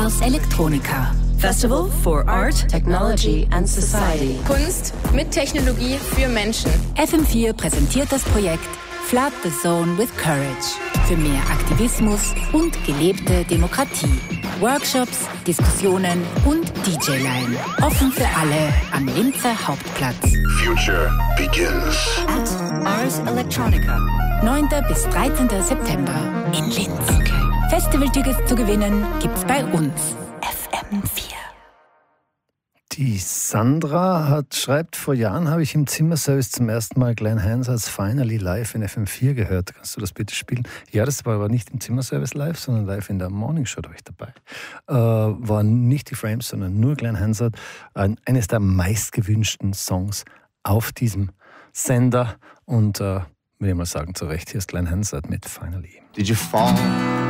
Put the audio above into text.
Ars Electronica. Festival for Art, Technology and Society. Kunst mit Technologie für Menschen. FM4 präsentiert das Projekt Flood the Zone with Courage für mehr Aktivismus und gelebte Demokratie. Workshops, Diskussionen und DJ-Line. Offen für alle am Linzer Hauptplatz. Future begins. At Ars Electronica. 9. bis 13. September in Linz. Festivaltickets zu gewinnen gibt's bei uns. FM4. Die Sandra schreibt, vor Jahren habe ich im Zimmerservice zum ersten Mal Glenn Hanserts Finally live in FM4 gehört. Kannst du das bitte spielen? Ja, das war aber nicht im Zimmerservice live, sondern live in der Morning Show, da war ich dabei. Waren nicht die Frames, sondern nur Glenn Hansard. Eines der meistgewünschten Songs auf diesem Sender. Und würde ich mal sagen, zu Recht, hier ist Glenn Hansard mit Finally. Did you fall